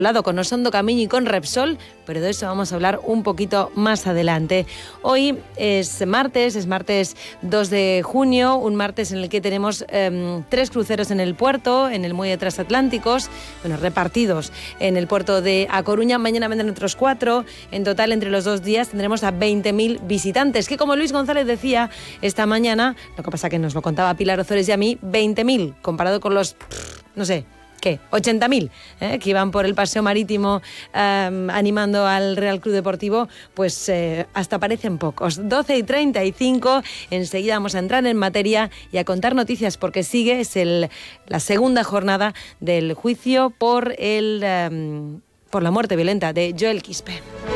con Osondo Camiño y con Repsol, pero de eso vamos a hablar un poquito más adelante. Hoy es martes 2 de junio, un martes en el que tenemos 3 cruceros en el puerto, en el muelle de Transatlánticos, repartidos en el puerto de A Coruña. Mañana vendrán otros 4. En total, entre los 2 días tendremos a 20.000 visitantes, que como Luis González decía esta mañana, lo que pasa que nos lo contaba Pilar Ozores y a mí, 20.000, comparado con los, no sé, ¿qué? 80.000 que iban por el paseo marítimo animando al Real Club Deportivo, pues hasta parecen pocos. 12:35, enseguida vamos a entrar en materia y a contar noticias porque sigue, es la segunda jornada del juicio por la muerte violenta de Joel Quispe.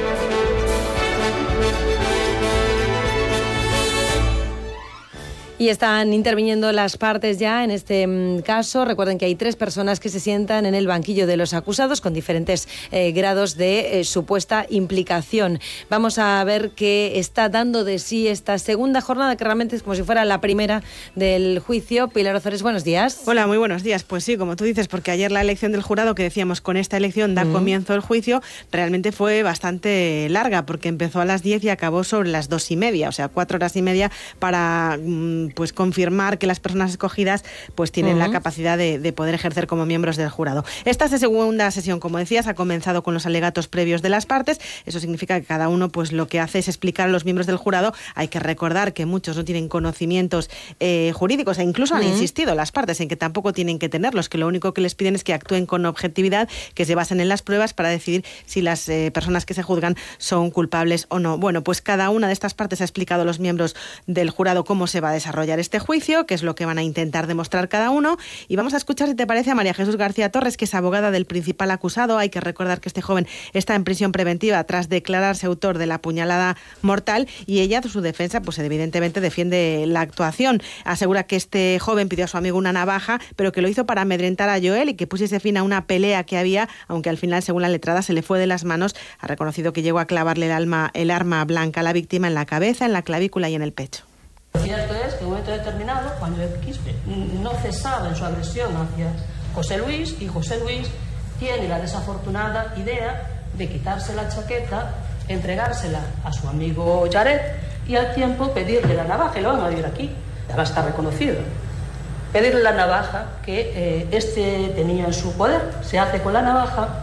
Y están interviniendo las partes ya en este caso. Recuerden que hay 3 personas que se sientan en el banquillo de los acusados con diferentes grados de supuesta implicación. Vamos a ver qué está dando de sí esta segunda jornada, que realmente es como si fuera la primera del juicio. Pilar Ozores, buenos días. Hola, muy buenos días. Pues sí, como tú dices, porque ayer la elección del jurado, que decíamos con esta elección da comienzo el juicio, realmente fue bastante larga, porque empezó a las 10 y acabó sobre las 2:30, o sea, 4 horas y media para pues confirmar que las personas escogidas pues tienen la capacidad de poder ejercer como miembros del jurado. Esta segunda sesión, como decías, ha comenzado con los alegatos previos de las partes. Eso significa que cada uno pues lo que hace es explicar a los miembros del jurado. Hay que recordar que muchos no tienen conocimientos jurídicos e incluso han insistido las partes en que tampoco tienen que tenerlos, que lo único que les piden es que actúen con objetividad, que se basen en las pruebas para decidir si las personas que se juzgan son culpables o no. Bueno, pues cada una de estas partes ha explicado a los miembros del jurado cómo se va a desarrollar este juicio, qué es lo que van a intentar demostrar cada uno, y vamos a escuchar, si te parece, a María Jesús García Torres, que es abogada del principal acusado. Hay que recordar que este joven está en prisión preventiva tras declararse autor de la puñalada mortal, y ella, su defensa, pues evidentemente defiende la actuación. Asegura que este joven pidió a su amigo una navaja, pero que lo hizo para amedrentar a Joel y que pusiese fin a una pelea que había, aunque al final, según la letrada, se le fue de las manos. Ha reconocido que llegó a clavarle el arma blanca a la víctima en la cabeza, en la clavícula y en el pecho. Lo cierto es que en un momento determinado, cuando el Quispe no cesaba en su agresión hacia José Luis, y José Luis tiene la desafortunada idea de quitarse la chaqueta, entregársela a su amigo Jared y al tiempo pedirle la navaja, y lo van a ver aquí, ya va a estar reconocido. Pedirle la navaja que este tenía en su poder. Se hace con la navaja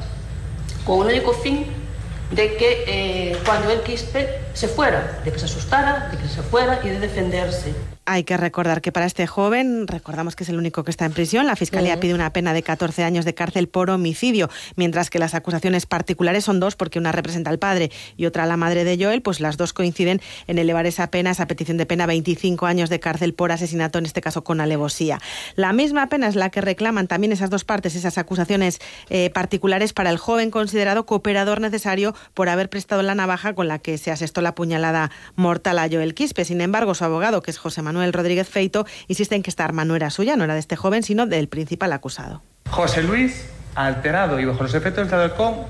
con el único fin de que cuando el Quispe se fuera, de que se asustara, de que se fuera y de defenderse. Hay que recordar que para este joven, recordamos que es el único que está en prisión, la Fiscalía pide una pena de 14 años de cárcel por homicidio, mientras que las acusaciones particulares son 2, porque una representa al padre y otra a la madre de Joel, pues las 2 coinciden en elevar esa petición de pena, 25 años de cárcel por asesinato, en este caso con alevosía. La misma pena es la que reclaman también esas 2 partes, esas acusaciones particulares para el joven considerado cooperador necesario por haber prestado la navaja con la que se asestó la puñalada mortal a Joel Quispe. Sin embargo, su abogado, que es José Manuel Rodríguez Feito, insiste en que esta arma no era suya, no era de este joven, sino del principal acusado. José Luis, alterado y bajo los efectos del alcohol,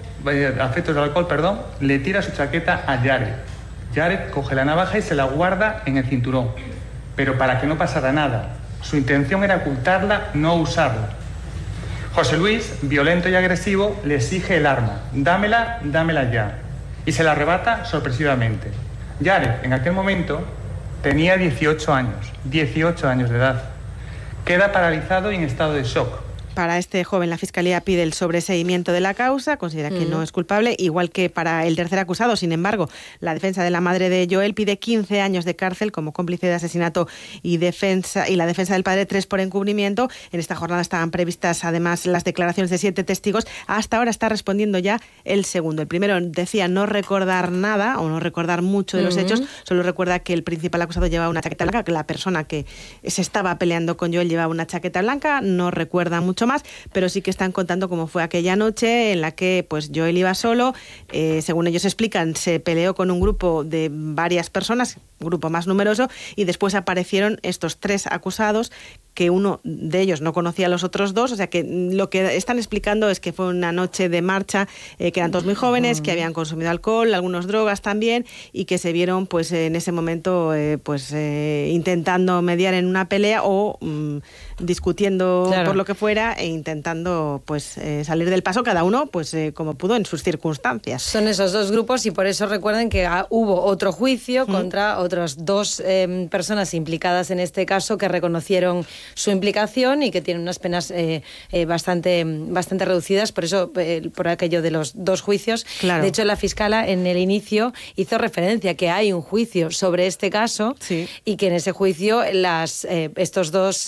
le tira su chaqueta a Jared. Jared coge la navaja y se la guarda en el cinturón, pero para que no pasara nada. Su intención era ocultarla, no usarla. José Luis, violento y agresivo, le exige el arma. Dámela ya. Y se la arrebata sorpresivamente. Jared, en aquel momento, tenía 18 años de edad. Queda paralizado y en estado de shock. Para este joven, la Fiscalía pide el sobreseimiento de la causa, considera que no es culpable, igual que para el tercer acusado. Sin embargo, la defensa de la madre de Joel pide 15 años de cárcel como cómplice de asesinato y la defensa del padre 3 por encubrimiento. En esta jornada estaban previstas además las declaraciones de 7 testigos. Hasta ahora está respondiendo ya el segundo. El primero decía no recordar nada o no recordar mucho de los hechos, solo recuerda que el principal acusado llevaba una chaqueta blanca, que la persona que se estaba peleando con Joel llevaba una chaqueta blanca. No recuerda mucho más, pero sí que están contando cómo fue aquella noche en la que pues Joel iba solo, según ellos explican, se peleó con un grupo de varias personas, un grupo más numeroso, y después aparecieron estos 3 acusados que uno de ellos no conocía a los otros dos, o sea que lo que están explicando es que fue una noche de marcha, que eran todos muy jóvenes, que habían consumido alcohol, algunas drogas también, y que se vieron pues en ese momento intentando mediar en una pelea o discutiendo por lo que fuera e intentando pues salir del paso, cada uno pues como pudo en sus circunstancias. Son esos dos grupos y por eso recuerden que hubo otro juicio contra otras dos personas implicadas en este caso que reconocieron su implicación y que tienen unas penas bastante reducidas, por eso por aquello de los dos juicios. Claro. De hecho, la fiscala en el inicio hizo referencia que hay un juicio sobre este caso y que en ese juicio estos dos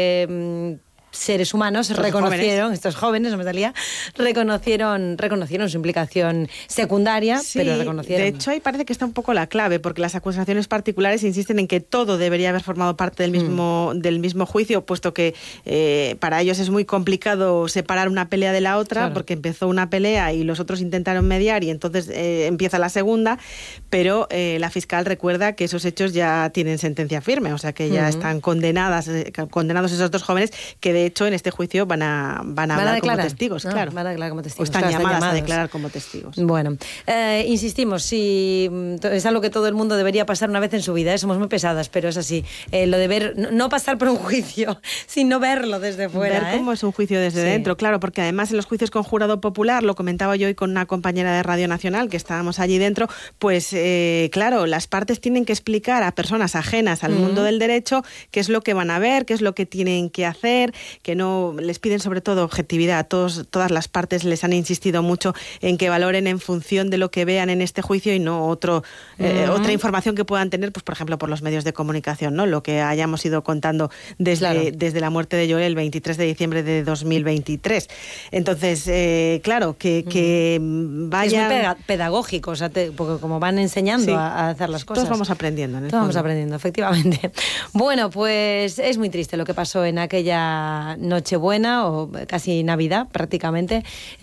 seres humanos estos jóvenes, no me salía, reconocieron su implicación secundaria, pero reconocieron. De hecho, ahí parece que está un poco la clave, porque las acusaciones particulares insisten en que todo debería haber formado parte del mismo juicio, puesto que para ellos es muy complicado separar una pelea de la otra, porque empezó una pelea y los otros intentaron mediar y entonces empieza la segunda, pero la fiscal recuerda que esos hechos ya tienen sentencia firme, o sea que ya están condenados esos dos jóvenes que de hecho en este juicio van a hablar como testigos, claro. Van a declarar como testigos. O están llamadas a declarar como testigos. Bueno, insistimos, si es algo que todo el mundo debería pasar una vez en su vida, somos muy pesadas, pero es así. Lo de ver, no pasar por un juicio, sino verlo desde fuera. Ver cómo es un juicio desde dentro, claro, porque además en los juicios con jurado popular, lo comentaba yo hoy con una compañera de Radio Nacional, que estábamos allí dentro, pues claro, las partes tienen que explicar a personas ajenas al mundo del derecho qué es lo que van a ver, qué es lo que tienen que hacer, que no les piden sobre todo objetividad. Todas las partes les han insistido mucho en que valoren en función de lo que vean en este juicio y no otra información que puedan tener, pues por ejemplo por los medios de comunicación, ¿no? Lo que hayamos ido contando desde la muerte de Joel el 23 de diciembre de 2023. Entonces, claro, que vayan... Es muy pedagógico, o sea, porque como van enseñando a hacer las cosas. Todos vamos aprendiendo. Todos vamos aprendiendo, efectivamente. Bueno, pues es muy triste lo que pasó en aquella Nochebuena o casi Navidad prácticamente.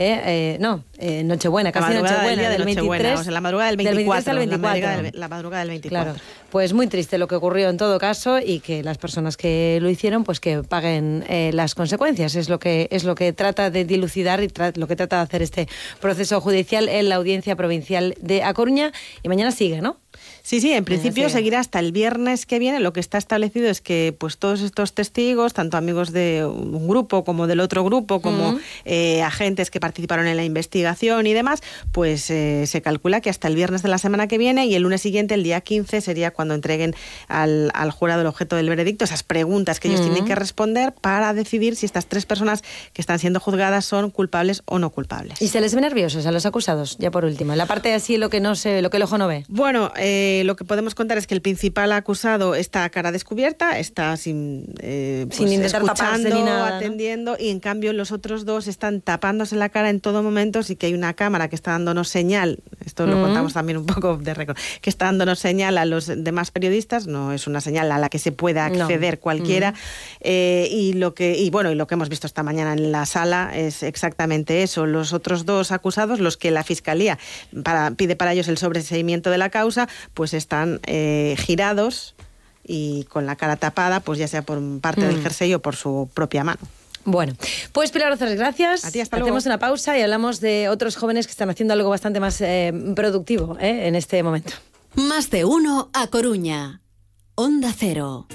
Nochebuena, casi Nochebuena del 23. O sea, la madrugada del 24. La madrugada del 24. Claro. Pues muy triste lo que ocurrió en todo caso y que las personas que lo hicieron pues que paguen las consecuencias. Es lo que trata de dilucidar y lo que trata de hacer este proceso judicial en la Audiencia Provincial de A Coruña. Y mañana sigue, ¿no? Sí, en principio seguirá hasta el viernes que viene. Lo que está establecido es que pues todos estos testigos, tanto amigos de un grupo como del otro grupo, como agentes que participaron en la investigación y demás, pues se calcula que hasta el viernes de la semana que viene y el lunes siguiente, el día 15, sería cuando entreguen al jurado el objeto del veredicto, esas preguntas que ellos tienen que responder para decidir si estas tres personas que están siendo juzgadas son culpables o no culpables. ¿Y se les ve nerviosos a los acusados? Ya por último, la parte así, lo que el ojo no ve. Bueno, lo que podemos contar es que el principal acusado está a cara descubierta, está sin intentar taparse ni nada, atendiendo, ¿no? Y en cambio los otros dos están tapándose la cara en todo momento. Sí que hay una cámara que está dándonos señal, esto lo contamos también un poco de récord, que está dándonos señal a los demás periodistas, no es una señal a la que se pueda acceder cualquiera, y lo que hemos visto esta mañana en la sala es exactamente eso. Los otros dos acusados, los que la Fiscalía pide para ellos el sobreseimiento de la causa, pues están girados y con la cara tapada, pues ya sea por parte del jersey o por su propia mano. Bueno, pues Pilar Ozores, gracias. A ti, hasta luego. Hacemos una pausa y hablamos de otros jóvenes que están haciendo algo bastante más productivo en este momento. Más de uno a Coruña. Onda Cero.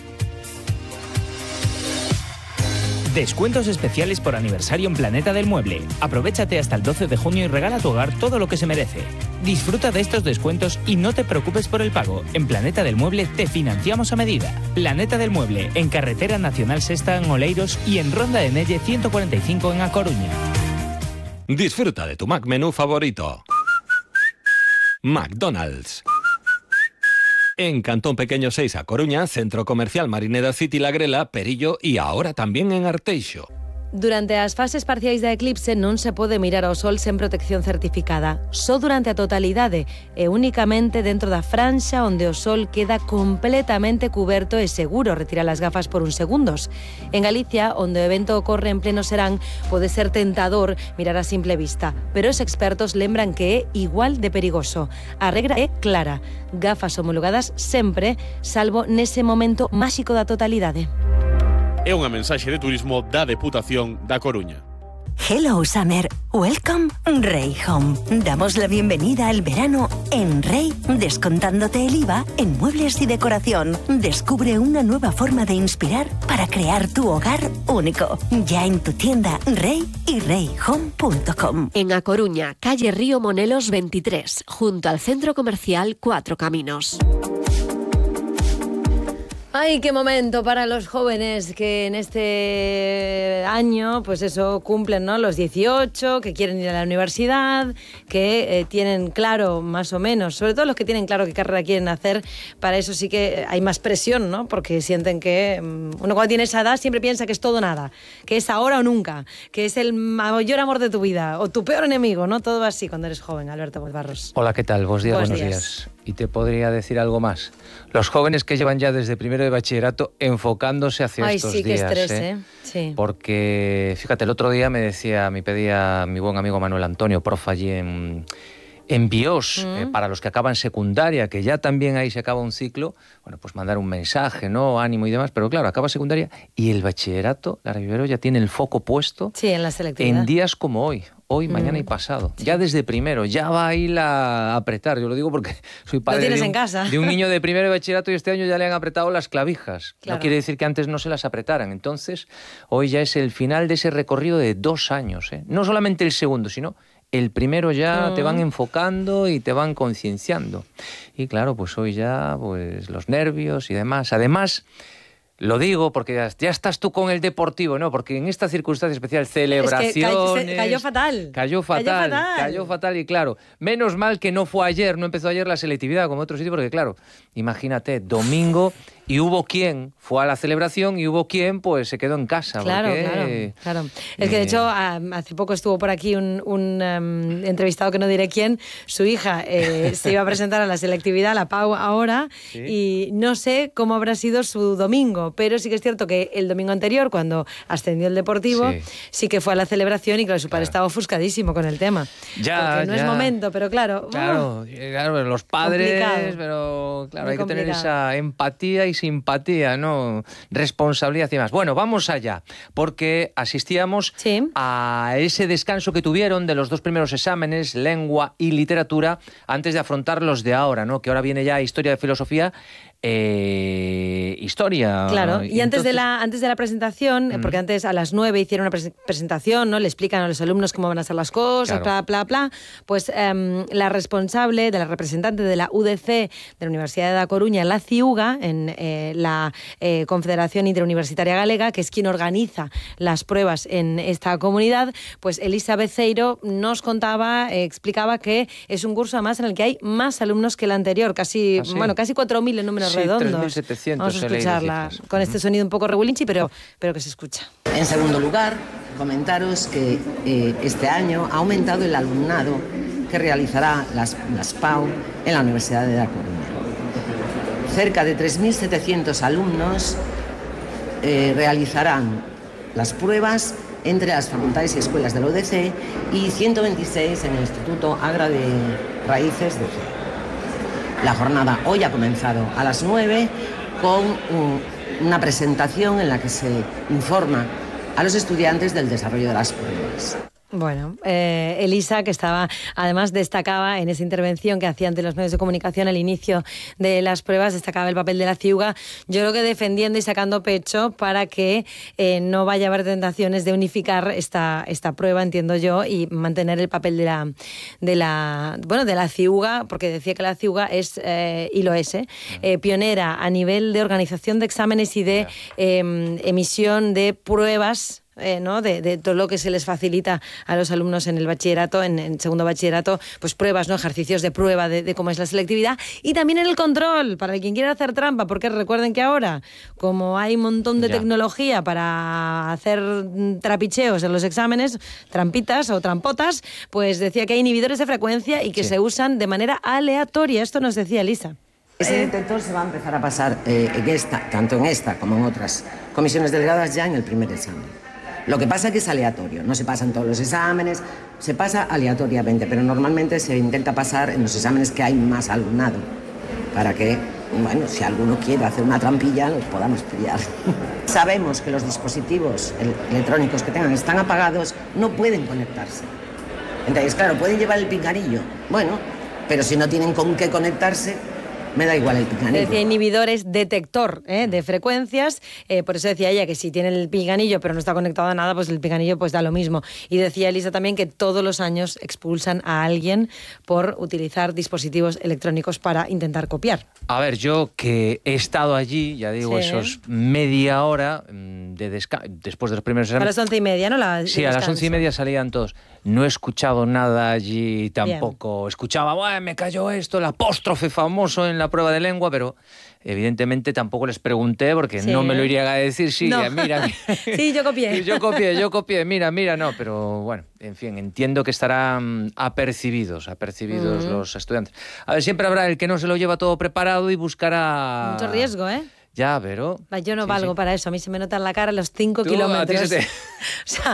Descuentos especiales por aniversario en Planeta del Mueble. Aprovéchate hasta el 12 de junio y regala a tu hogar todo lo que se merece. Disfruta de estos descuentos y no te preocupes por el pago. En Planeta del Mueble te financiamos a medida. Planeta del Mueble, en Carretera Nacional Sexta en Oleiros y en Ronda de Nelle 145 en A Coruña. Disfruta de tu Mac menú favorito. McDonald's. En Cantón Pequeño 6 A Coruña, Centro Comercial Marineda City La Grela, Perillo y ahora también en Arteixo. Durante as fases parciais da eclipse non se pode mirar ao sol sen protección certificada. Só durante a totalidade e únicamente dentro da franxa onde o sol queda completamente cuberto e seguro retirar as gafas por uns segundos. En Galicia, onde o evento ocorre en pleno serán, pode ser tentador mirar a simple vista, pero os expertos lembran que é igual de perigoso. A regra é clara, gafas homologadas sempre, salvo nese momento máxico da totalidade. É unha mensaxe de turismo da Deputación da Coruña. Hello Summer, welcome Rey Home. Damos la bienvenida al verano en Rey, descontándote el IVA en muebles y decoración. Descubre una nueva forma de inspirar para crear tu hogar único. Ya en tu tienda Rey y reyhome.com. En A Coruña, calle Río Monelos 23, junto al Centro Comercial Cuatro Caminos. ¡Ay, qué momento para los jóvenes que en este año, pues eso, cumplen, ¿no?, los 18, que quieren ir a la universidad, que tienen claro, más o menos, sobre todo los que tienen claro qué carrera quieren hacer. Para eso sí que hay más presión, ¿no?, porque sienten que uno cuando tiene esa edad siempre piensa que es todo o nada, que es ahora o nunca, que es el mayor amor de tu vida o tu peor enemigo, ¿no? Todo va así cuando eres joven. Alberto Barros. Hola, ¿qué tal? Buenos días. Y te podría decir algo más. Los jóvenes que llevan ya desde primero de bachillerato enfocándose hacia estos días. Ay, sí, qué estrés, Sí. Porque, fíjate, el otro día me pedía mi buen amigo Manuel Antonio, profe allí en BIOS, para los que acaban secundaria, que ya también ahí se acaba un ciclo, bueno, pues mandar un mensaje, ¿no?, ánimo y demás, pero claro, acaba secundaria y el bachillerato, la Ribero ya tiene el foco puesto en la selectividad. En días como hoy, mañana y pasado. Sí. Ya desde primero, ya va a ir a apretar. Yo lo digo porque soy padre de un niño de primero de bachillerato y este año ya le han apretado las clavijas. Claro. No quiere decir que antes no se las apretaran. Entonces, hoy ya es el final de ese recorrido de 2 años. No solamente el segundo, sino el primero ya te van enfocando y te van concienciando. Y claro, pues hoy ya pues los nervios y demás. Además, lo digo porque ya estás tú con el deportivo, ¿no? Porque en esta circunstancia especial, celebraciones... Es que cayó fatal. Cayó fatal y claro, menos mal que no fue ayer, no empezó ayer la selectividad como otro sitio, porque claro, imagínate, domingo y hubo quien fue a la celebración y hubo quien pues se quedó en casa. Claro. Es que de hecho hace poco estuvo por aquí un entrevistado que no diré quién, su hija se iba a presentar a la selectividad, la Pau ahora, ¿sí? Y no sé cómo habrá sido su domingo, pero sí que es cierto que el domingo anterior, cuando ascendió el Deportivo, sí que fue a la celebración y claro, su padre estaba ofuscadísimo con el tema. Porque no es momento, pero claro, los padres, complicado. Pero claro, hay que tener esa empatía y simpatía, ¿no? Responsabilidad y demás. Bueno, vamos allá, porque asistíamos a ese descanso que tuvieron de los 2 primeros exámenes, lengua y literatura, antes de afrontar los de ahora, ¿no? Que ahora viene ya historia de filosofía, historia. Claro, y antes de la presentación, porque antes a las 9 hicieron una presentación, ¿no? Le explican a los alumnos cómo van a ser las cosas, bla, pues la responsable, de la representante de la UDC de la Universidad de A Coruña, la CIUGA, en la Confederación Interuniversitaria Galega, que es quien organiza las pruebas en esta comunidad, pues Elisa Beceiro nos explicaba que es un curso además en el que hay más alumnos que el anterior, casi 4.000 en números redondos. 3.700. Vamos a escucharla con este sonido un poco regulinchi, pero que se escucha. En segundo lugar, comentaros que este año ha aumentado el alumnado que realizará las PAU en la Universidad de A Coruña. Cerca de 3.700 alumnos realizarán las pruebas entre las facultades y escuelas de la UDC y 126 en el Instituto Agra de Raíces de C. La jornada hoy ha comenzado a las 9 con una presentación en la que se informa a los estudiantes del desarrollo de las pruebas. Bueno, Elisa, que además destacaba en esa intervención que hacía ante los medios de comunicación al inicio de las pruebas, destacaba el papel de la CIUGA, yo creo que defendiendo y sacando pecho para que no vaya a haber tentaciones de unificar esta prueba, entiendo yo, y mantener el papel de la CIUGA, porque decía que la CIUGA es, y lo es, pionera a nivel de organización de exámenes y de emisión de pruebas, ¿no? de todo lo que se les facilita a los alumnos en el bachillerato, en segundo bachillerato, pues pruebas, ¿no? Ejercicios de prueba de cómo es la selectividad, y también en el control, para quien quiera hacer trampa, porque recuerden que ahora, como hay un montón de tecnología para hacer trapicheos en los exámenes, trampitas o trampotas, pues decía que hay inhibidores de frecuencia y que se usan de manera aleatoria. Esto nos decía Elisa. Ese detector se va a empezar a pasar tanto en esta como en otras comisiones delegadas ya en el primer examen. Lo que pasa es que es aleatorio, no se pasa en todos los exámenes, se pasa aleatoriamente, pero normalmente se intenta pasar en los exámenes que hay más alumnado, para que bueno, si alguno quiere hacer una trampilla, nos podamos pillar. Sabemos que los dispositivos electrónicos que tengan están apagados, no pueden conectarse. Entonces, claro, pueden llevar el pinganillo, bueno, pero si no tienen con qué conectarse, me da igual el pinganillo. Decía inhibidores detector de frecuencias, por eso decía ella que si tiene el pinganillo pero no está conectado a nada, pues el pinganillo pues da lo mismo. Y decía Elisa también que todos los años expulsan a alguien por utilizar dispositivos electrónicos para intentar copiar. A ver, yo que he estado allí, ya digo, esos media hora después de los primeros exámenes. A las 11:30, ¿no? Sí, a las 11:30 salían todos. No he escuchado nada allí tampoco. Bien. Escuchaba, me cayó esto, el apóstrofe famoso en la prueba de lengua, pero evidentemente tampoco les pregunté porque no me lo irían a decir. Sí, no. Mira. Sí, yo copié. Yo copié, mira, no, pero bueno, en fin, entiendo que estarán apercibidos los estudiantes. A ver, siempre habrá el que no se lo lleva todo preparado y buscará... Mucho riesgo, ¿eh? Ya, pero... Yo no valgo para eso. A mí se me nota en la cara los 5 kilómetros. O sea,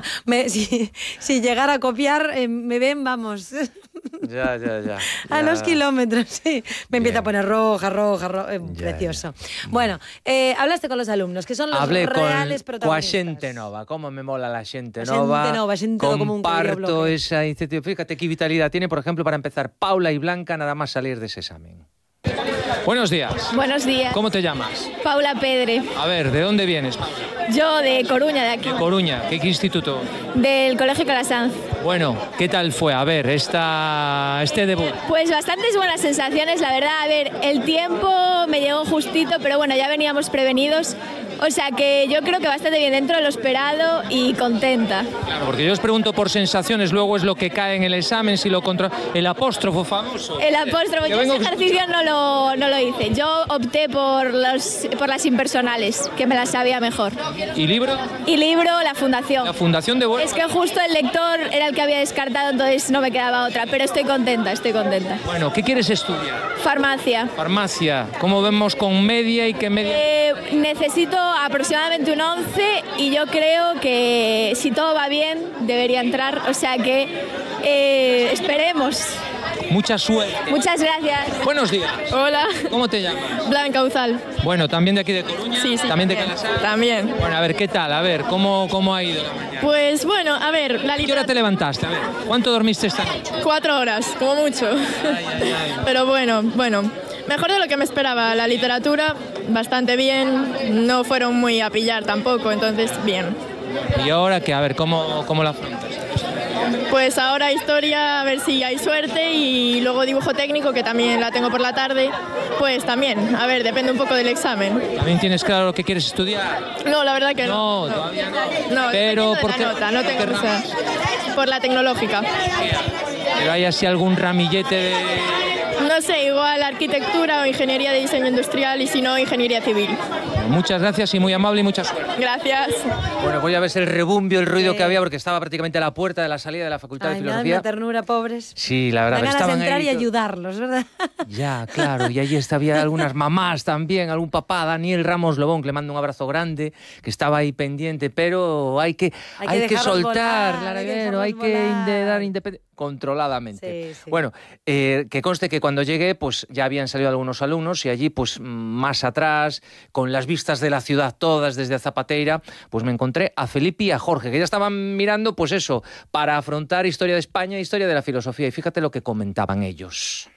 si llegara a copiar, me ven, vamos. Ya. A los kilómetros, sí. Me empieza a poner roja. Precioso. Bueno, hablaste con los alumnos, que son los reales protagonistas. Coa xente nova. Cómo me mola la xente nova. Comparto esa iniciativa. Fíjate qué vitalidad tiene, por ejemplo, para empezar, Paula y Blanca, nada más salir de ese examen. Buenos días. Buenos días. ¿Cómo te llamas? Paula Pedre. A ver, ¿de dónde vienes, Paula? Yo de Coruña, de aquí. De Coruña. ¿Qué instituto? Del Colegio Calasanz. Bueno, ¿qué tal fue? A ver, este debut. Pues bastantes buenas sensaciones, la verdad. A ver, el tiempo me llegó justito, pero bueno, ya veníamos prevenidos. O sea que yo creo que bastante bien dentro de lo esperado y contenta. Claro, porque yo os pregunto por sensaciones, luego es lo que cae en el examen, si lo contra... El apóstrofo famoso. El apóstrofo, yo ese ejercicio no lo hice. Yo opté por las impersonales, que me las sabía mejor. ¿Y libro? Y libro, La Fundación. La Fundación de Huelva. Es que justo el lector era el que había descartado, entonces no me quedaba otra, pero estoy contenta. Bueno, ¿qué quieres estudiar? Farmacia. Farmacia. ¿Cómo vemos con media y qué media? Necesito aproximadamente un 11 y yo creo que si todo va bien debería entrar, o sea que esperemos. Mucha suerte. Muchas gracias. Buenos días. Hola. ¿Cómo te llamas? Blanca Uzal. Bueno, ¿también de aquí de Coruña? Sí. ¿También de Calasanz? También. Bueno, a ver, ¿qué tal? A ver, ¿cómo ha ido la mañana? Pues bueno, a ver, la ¿Qué hora te levantaste? A ver, ¿cuánto dormiste esta noche? 4 horas, como mucho. Ay. Pero bueno. Mejor de lo que me esperaba. La literatura, bastante bien. No fueron muy a pillar tampoco, entonces bien. ¿Y ahora qué? A ver, ¿cómo la afrontas? Pues ahora historia, a ver si hay suerte, y luego dibujo técnico, que también la tengo por la tarde, pues también, a ver, depende un poco del examen. ¿También tienes claro lo que quieres estudiar? No, la verdad que no. No, todavía no. No, pero por la nota, no tengo que ser. Por la tecnológica. ¿Pero hay así algún ramillete de...? No sé, igual arquitectura o ingeniería de diseño industrial, y si no, ingeniería civil. Muchas gracias y muy amable y mucha suerte. Gracias. Bueno, pues ya ves el rebumbio, el ruido que había, porque estaba prácticamente a la puerta de la salida de la Facultad de Filosofía. Ay, ternura, pobres. Sí, la verdad. Dan ganas de entrar y ayudarlos, ¿verdad? Ya, claro. Y allí había algunas mamás también, algún papá, Daniel Ramos Lobón, que le mando un abrazo grande, que estaba ahí pendiente, pero hay que soltar, Larguero, hay que dar independencia controladamente. Sí. Bueno, que conste que cuando llegué, pues ya habían salido algunos alumnos, y allí, pues más atrás, con las vistas de la ciudad todas desde Zapateira, pues me encontré a Felipe y a Jorge, que ya estaban mirando, pues eso, para afrontar historia de España e historia de la filosofía. Y fíjate lo que comentaban ellos.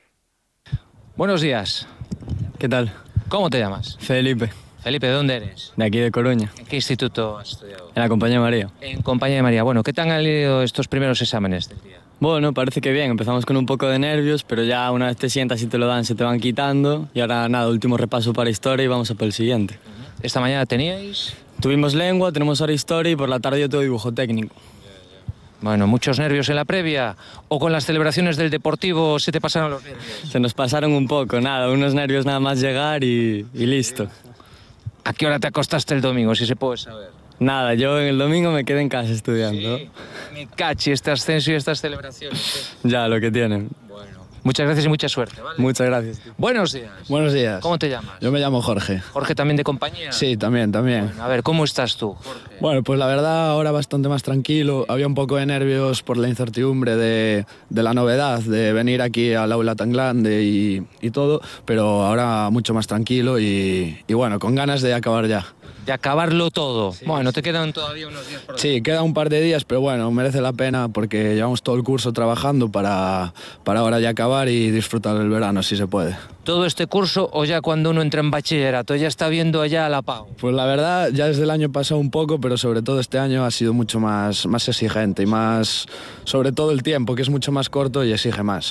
Buenos días. ¿Qué tal? ¿Cómo te llamas? Felipe. Felipe, ¿de dónde eres? De aquí de Coruña. ¿En qué instituto has estudiado? En la Compañía de María. En Compañía de María. Bueno, ¿qué te han ido estos primeros exámenes del día? Bueno, parece que bien. Empezamos con un poco de nervios, pero ya una vez te sientas y te lo dan, se te van quitando. Y ahora nada, último repaso para historia y vamos a por el siguiente. ¿Esta mañana teníais? Tuvimos lengua, tenemos ahora historia y por la tarde yo tengo dibujo técnico. Bueno, ¿muchos nervios en la previa? ¿O con las celebraciones del Deportivo se te pasaron los nervios? Se nos pasaron un poco, nada, unos nervios nada más llegar y listo. ¿A qué hora te acostaste el domingo, si se puede saber? Nada, yo en el domingo me quedé en casa estudiando. Sí, mi cachi, este ascenso y estas celebraciones. Ya, lo que tienen. Bueno, Muchas gracias y mucha suerte, ¿vale? Muchas gracias. Buenos días. Buenos días. ¿Cómo te llamas? Yo me llamo Jorge. ¿Jorge también de compañía? Sí, también. Bueno, a ver, ¿cómo estás tú, Jorge? Bueno, pues la verdad ahora bastante más tranquilo. Había un poco de nervios por la incertidumbre de la novedad, de venir aquí al aula tan grande y todo, pero ahora mucho más tranquilo y bueno, con ganas de acabar ya. De acabarlo todo. Sí, bueno, te quedan todavía unos días por Sí, queda un par de días, pero bueno, merece la pena porque llevamos todo el curso trabajando para ahora ya acabar y disfrutar del verano, si se puede. ¿Todo este curso o ya cuando uno entra en bachillerato ya está viendo allá la PAU? Pues la verdad, ya desde el año pasado un poco, pero sobre todo este año ha sido mucho más exigente y más, sobre todo el tiempo, que es mucho más corto y exige más.